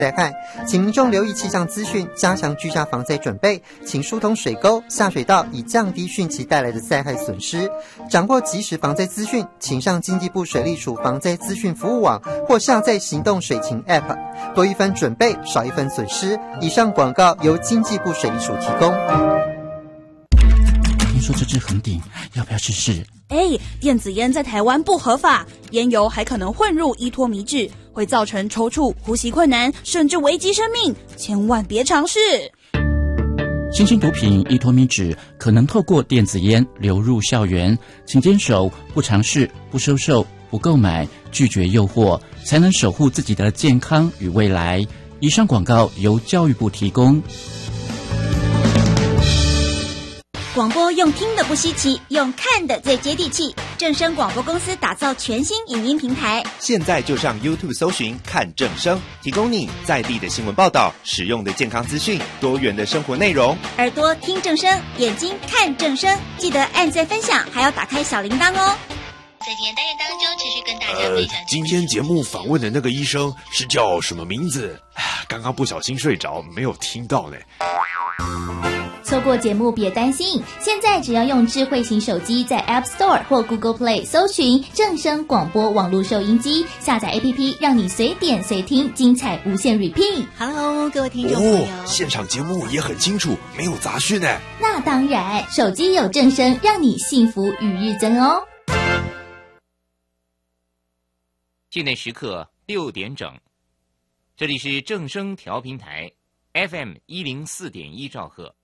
灾害，请民众留意气象资讯，加强居家防灾准备，请疏通水沟、下水道，以降低汛期带来的灾害损失。掌握即时防灾资讯，请上经济部水利署防灾资讯服务网或下载行动水情 App， 多一分准备，少一分损失。以上广告由经济部水利署提供。 听说这支很顶，要不要试试？ 电子烟在台湾不合法，烟油还可能混入依托米酯，会造成抽搐、呼吸困难，甚至危及生命，千万别尝试。 新兴毒品依托米酯可能透过电子烟流入校园，请坚守不尝试、不收受、不购买、拒绝诱惑，才能守护自己的健康与未来。以上广告由教育部提供。 广播用听的不稀奇，用看的最接地气。正声广播公司打造全新影音平台， 现在就上 YouTube 搜寻看正声，提供你在地的新闻报道、实用的健康资讯、多元的生活内容。 耳朵听正声，眼睛看正声，记得按赞分享，还要打开小铃铛哦。 在今天单元当中，持续跟大家分享。 今天节目访问的那个医生是叫什么名字？刚刚不小心睡着，没有听到呢。 错过节目别担心，现在只要用智慧型手机在 App Store 或 Google Play 搜寻正声广播网络收音机，下载 APP， 让你随点随听，精彩无限 repeat。 Hello， 各位听众朋友， 现场节目也很清楚，没有杂讯呢。 那当然，手机有正声，让你幸福与日增哦。 现在时刻6点整，这里是正声调频台 FM104.1兆赫。